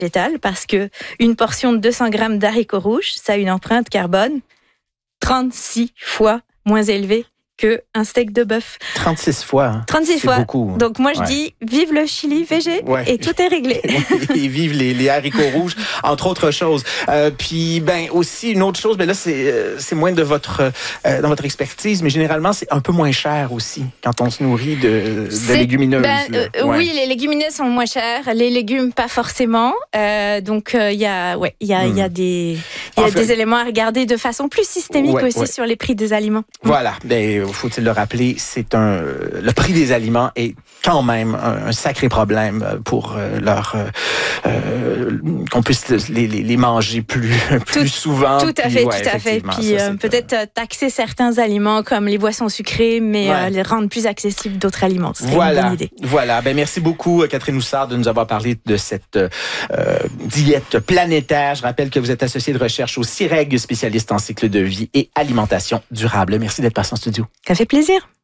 végétale parce que une portion de 200 grammes d'haricots rouges, ça a une empreinte carbone 36 fois moins élevée qu'un steak de bœuf. 36 fois. Hein. 36 fois. Beaucoup. Donc moi, je dis, vive le chili végé et tout est réglé. Et vive les haricots rouges, entre autres choses. Puis, ben aussi, une autre chose, ben là, c'est moins de dans votre expertise, mais généralement, c'est un peu moins cher aussi quand on se nourrit de légumineuses. Oui, les légumineuses sont moins chères, les légumes, pas forcément. Donc, il y a des éléments à regarder de façon plus systémique sur les prix des aliments. Voilà. Ben, faut-il le rappeler, le prix des aliments est quand même un sacré problème pour qu'on puisse les manger plus souvent. Tout à fait. Puis peut-être taxer certains aliments comme les boissons sucrées, mais les rendre plus accessibles d'autres aliments. C'est une bonne idée. Voilà. Ben, merci beaucoup, Catherine Houssard, de nous avoir parlé de cette diète planétaire. Je rappelle que vous êtes associée de recherche au CIREG, spécialiste en cycle de vie et alimentation durable. Merci d'être passé en studio. Ça fait plaisir.